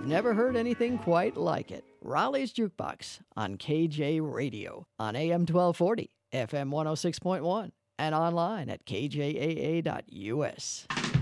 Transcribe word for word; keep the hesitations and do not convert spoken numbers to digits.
never heard anything quite like it. Raleigh's Jukebox on K J Radio on A M twelve forty, F M one oh six point one, and online at k j a a dot u s.